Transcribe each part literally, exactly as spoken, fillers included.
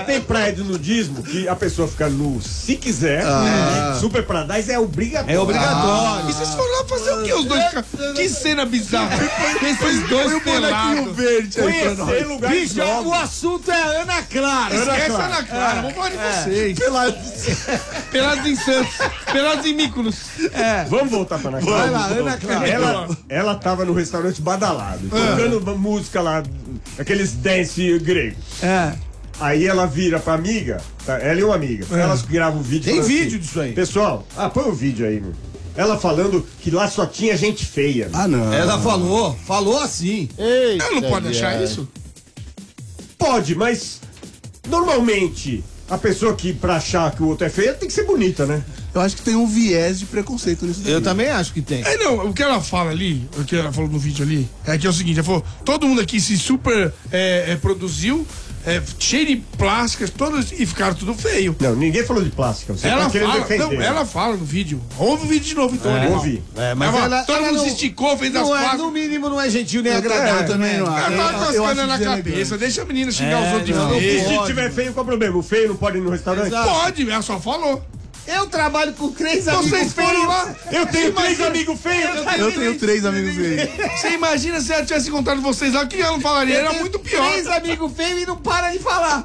tem praia de nudismo que a pessoa fica nu se quiser. Ah. Super Paradise é obrigatório. É obrigatório. Ah. E vocês foram lá fazer o quê? Os dois caras. Que cena bizarra. Esses dois pelados. verde aí pra nós. Conhecer lugares Bicho, novos. o assunto é Ana Clara. Ana Esquece Clara. Ana Clara. Vamos falar de vocês. Pelados. Pelados em Santos. Pelados em Míconos. Vamos voltar pra Ana Clara. Vai lá, Ana Clara. Ela, ela tava no restaurante badalado, tocando uma música lá, aqueles dance grego. É. Aí ela vira pra amiga, tá? Ela e uma amiga. Elas gravam um vídeo. Tem falando vídeo assim, disso aí. Pessoal, ah, põe o vídeo aí, meu. Ela falando que lá só tinha gente feia. Ah, não. Ela falou, falou assim. Ela não pode achar isso? Pode, mas normalmente a pessoa que pra achar que o outro é feio tem que ser bonita, né? Eu acho que tem um viés de preconceito nisso daí. Eu também acho que tem. É, não, o que ela fala ali, o que ela falou no vídeo ali, é que é o seguinte, ela falou, todo mundo aqui se super é, é, produziu, é, cheio de plásticas, todas, e ficaram tudo feio. Não, ninguém falou de plástica. Você Ela tá querendo fala, defender. não, ela fala no vídeo. Ouve o vídeo de novo, então. É, animal. ouvi. É, mas Ela fala, ela, todo ela mundo não, se esticou, fez as não é, plásticas. no mínimo não é gentil nem agradável. Eu também não acho. Ela tá Eu tascando acho na deselegante. cabeça, deixa a menina xingar É, os outros não, de E feio. se pode. tiver feio, qual o problema? O feio não pode ir no restaurante? Exato. Pode, ela só falou. Eu trabalho com três Vocês amigos foram feios. lá. Eu tenho três Imagina- amigos feios. Eu tenho três amigos feios. Você imagina se ela tivesse encontrado vocês lá, o que ela não falaria? Era muito pior. Três amigos feios e não para de falar.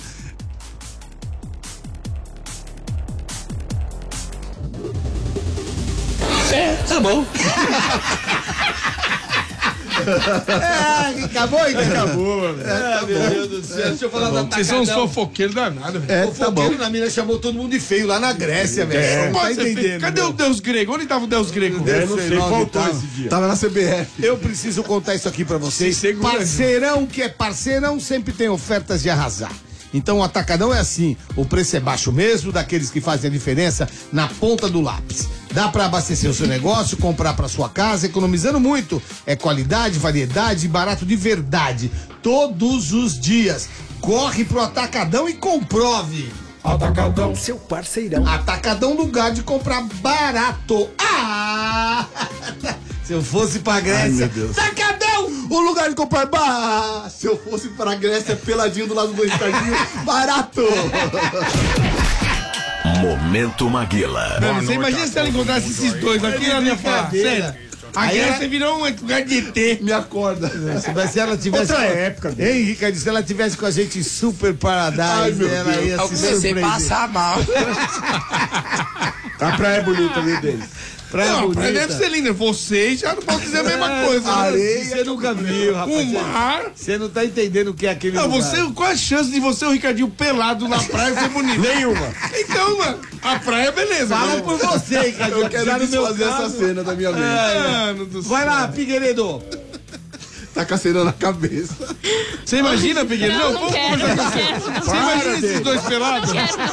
Tá bom. É, acabou, então? Acabou, velho. Ah, meu Deus do céu. Deixa eu falar da Vocês são uns Atacadão. fofoqueiros danados, velho. É, O tá bom. fofoqueiro na mina chamou todo mundo de feio lá na Grécia, velho. Não pode ser feio. Cadê o deus grego? Onde tava o deus grego? Eu não sei, onde faltou tava. esse dia. Tava na C B F. Eu preciso contar isso aqui pra vocês. Se segura, Parceirão que é parceirão sempre tem ofertas de arrasar. Então o Atacadão é assim, o preço é baixo mesmo, daqueles que fazem a diferença na ponta do lápis. Dá pra abastecer o seu negócio, comprar pra sua casa, economizando muito. É qualidade, variedade e barato de verdade. Todos os dias. Corre pro Atacadão e comprove. Atacadão. Seu parceirão. Atacadão, lugar de comprar barato. Ah! Se eu fosse pra Grécia. Ai, meu Deus. Atacadão! O lugar de comprar bar. Se eu fosse pra Grécia, peladinho do lado do estádio, barato. Momento Maguila. Mano, você imagina se ela encontrasse esses dois aqui, ela ia falar, brincadeira. sério. A Aí Grécia ela- virou um lugar de E T. Me acorda. Mas se ela tivesse. Outra época. Hein, Ricardo, se ela tivesse com a gente em Super Paradise, Ai, meu ela Deus. ia Eu se comecei a surpreender. passar mal. A praia é bonita, viu, Denis? Praia Não, bonita. deve ser linda. Vocês já não podem dizer a mesma coisa. né? Areia, você nunca viu, rapaz. O mar. Você não tá entendendo o que é aquele Não, lugar. você, qual a chance de você, o Ricardinho, pelado na praia ser bonito? Nenhuma. Então, mano, a praia é beleza. Fala mano. por você, Ricardinho. Eu quero Já no meu desfazer essa caso- cena da minha mente. Mano do céu. Vai lá, Figueiredo. Tá caceirando na cabeça. Você imagina, Pegueiro? Não, Não, vamos quero, conversar não com você. quero. Você imagina esses dois pelados?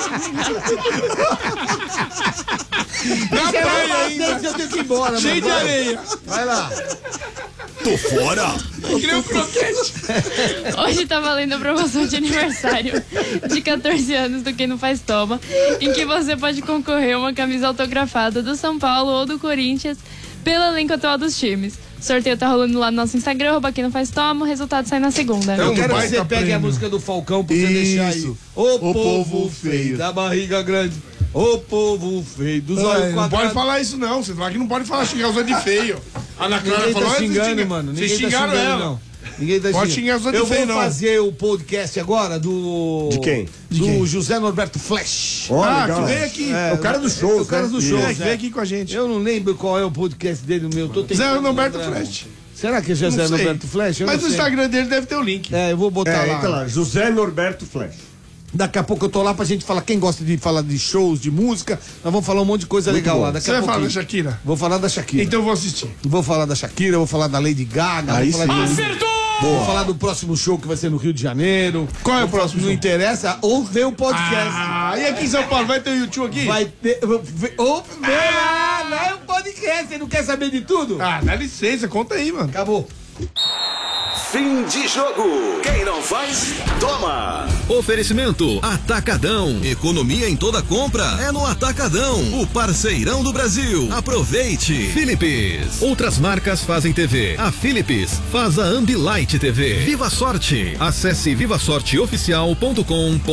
Na praia ainda, Eu tenho que ir embora, cheio de mano. areia. Vai lá. Tô fora. Que nem um croquete. Hoje tá valendo a promoção de aniversário de catorze anos do Quem Não Faz Toma, em que você pode concorrer a uma camisa autografada do São Paulo ou do Corinthians pelo elenco atual dos times. O sorteio tá rolando lá no nosso Instagram, arroba Quem Não Faz Toma, o resultado sai na segunda. Então, Eu quero que baita você pegue prêmio. a música do Falcão pra você deixar aí. Isso. O, O povo, povo feio feio. da barriga grande. O povo feio dos Ai, olhos não pode quadrados. falar isso, não. Você fala que não pode falar xingar os outros de feio. A Ana Clara Ninguém falou, tá "Ah, xingando, xinga-" mano. Vocês Ninguém tá xingaram xingando, ela. não. Ninguém tá Pode xingando. xingar os outros Eu de feio, vou não. fazer o podcast agora do... De quem? Do José Norberto Flash. Ó, Ah, legal. que veio aqui. É o cara do show. O cara do show. É, que veio aqui com a gente. Eu não lembro qual é o podcast dele, o meu. Tô tentando Zé Norberto lembrar. Flash. Será que é José Não sei. Norberto Flash? Eu Mas não no sei. Instagram dele deve ter o link. É, eu vou botar É, lá. entra lá. José Norberto Flash. Daqui a pouco eu tô lá pra gente falar. Quem gosta de falar de shows, de música, nós vamos falar um monte de coisa legal bom. lá. Daqui Você a vai falar da pouquinho. Shakira? Vou falar da Shakira. Então eu vou assistir. Vou falar da Shakira, vou falar da Lady Gaga. Aí vou falar sim. de... Vou falar do próximo show que vai ser no Rio de Janeiro. Qual é o Vou próximo Não show? interessa, ou vê o podcast. Ah, e aqui em São Paulo, vai ter o YouTube aqui? Vai ter. Ou vê. Ah, não é um podcast, você não quer saber de tudo? Ah, dá licença, conta aí, mano. Acabou. Fim de jogo. Quem não faz, toma. Oferecimento Atacadão. Economia em toda compra é no Atacadão, o parceirão do Brasil. Aproveite. Philips. Outras marcas fazem T V. A Philips faz a Ambilight T V. Viva Sorte. Acesse viva sorte oficial ponto com ponto br.